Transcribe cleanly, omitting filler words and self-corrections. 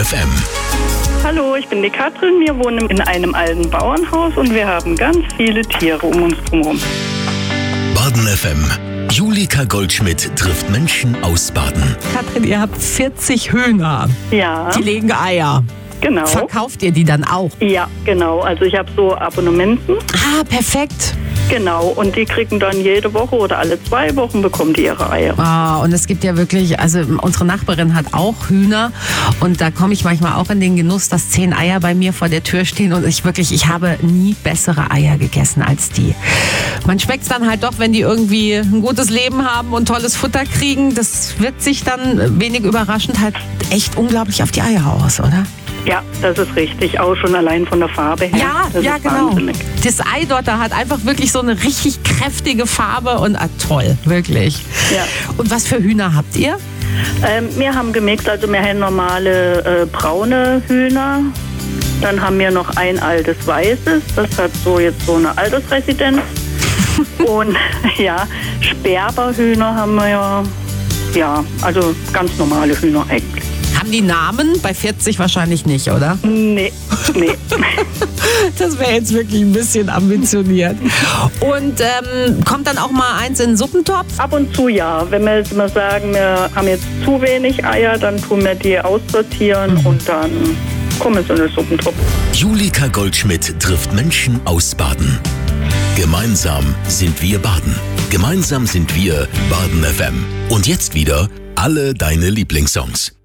FM. Hallo, ich bin die Katrin. Wir wohnen in einem alten Bauernhaus und wir haben ganz viele Tiere um uns herum. Baden FM. Julika Goldschmidt trifft Menschen aus Baden. Katrin, ihr habt 40 Hühner. Ja, Die legen Eier. genau. Verkauft ihr die dann auch? Ja, genau. Also ich habe so Abonnementen. Ah, perfekt. Genau. Und die kriegen dann jede Woche oder alle 2 Wochen bekommen die ihre Eier. Ah, und es gibt ja wirklich, also unsere Nachbarin hat auch Hühner und da komme ich manchmal auch in den Genuss, dass 10 Eier bei mir vor der Tür stehen und ich habe nie bessere Eier gegessen als die. Man schmeckt es dann halt doch, wenn die irgendwie ein gutes Leben haben und tolles Futter kriegen. Das wirkt sich dann wenig überraschend halt echt unglaublich auf die Eier aus, oder? Ja, das ist richtig. Auch schon allein von der Farbe her. Das Ja, ist genau. wahnsinnig. Das Ei dort, da hat einfach wirklich so eine richtig kräftige Farbe und toll, wirklich. Ja. Und was für Hühner habt ihr? Wir haben gemixt, also wir haben normale braune Hühner. Dann haben wir noch ein altes weißes, das hat so jetzt so eine Altersresidenz. Und ja, Sperberhühner haben wir ja, also ganz normale Hühner eigentlich. Haben die Namen? Bei 40 wahrscheinlich nicht, oder? Nee. Das wäre jetzt wirklich ein bisschen ambitioniert. Und kommt dann auch mal eins in den Suppentopf? Ab und zu ja. Wenn wir jetzt mal sagen, wir haben jetzt zu wenig Eier, dann tun wir die aussortieren und dann kommen sie in den Suppentopf. Julika Goldschmidt trifft Menschen aus Baden. Gemeinsam sind wir Baden. Gemeinsam sind wir Baden FM. Und jetzt wieder alle deine Lieblingssongs.